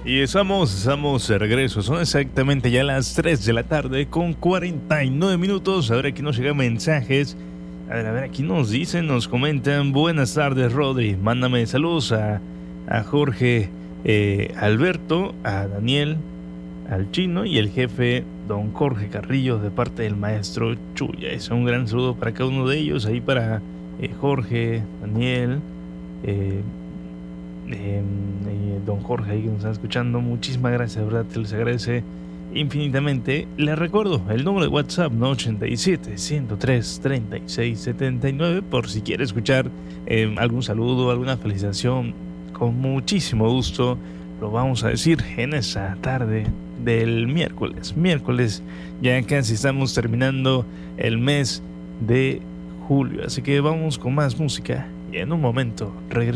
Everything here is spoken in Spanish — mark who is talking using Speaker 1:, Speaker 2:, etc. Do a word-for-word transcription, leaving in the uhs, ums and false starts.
Speaker 1: Y estamos, estamos de regreso. Son exactamente ya las tres de la tarde con cuarenta y nueve minutos. A ver, aquí nos llegan mensajes. A ver, a ver, aquí nos dicen, nos comentan. Buenas tardes, Rodri. Mándame saludos a, a Jorge eh, Alberto, a Daniel, al Chino y el jefe don Jorge Carrillo de parte del maestro Chuya. Es un gran saludo para cada uno de ellos. Ahí para eh, Jorge, Daniel, eh, eh, eh, don Jorge ahí que nos está escuchando. Muchísimas gracias, de verdad, te les agradece infinitamente. Les recuerdo el número de WhatsApp, ¿no? ochenta y siete, ciento tres, treinta y seis, setenta y nueve, por si quiere escuchar eh, algún saludo, alguna felicitación, con muchísimo gusto lo vamos a decir en esa tarde del miércoles. Miércoles, ya casi estamos terminando el mes de julio, así que vamos con más música y en un momento regresamos.